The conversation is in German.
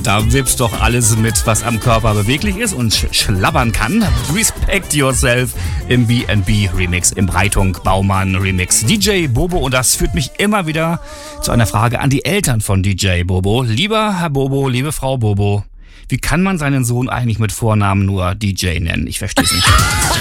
Da wippst doch alles mit, was am Körper beweglich ist und schlabbern kann. Respect Yourself im B&B Remix, im Breitung Baumann Remix. DJ Bobo, und das führt mich immer wieder zu einer Frage an die Eltern von DJ Bobo. Lieber Herr Bobo, liebe Frau Bobo, wie kann man seinen Sohn eigentlich mit Vornamen nur DJ nennen? Ich verstehe es nicht.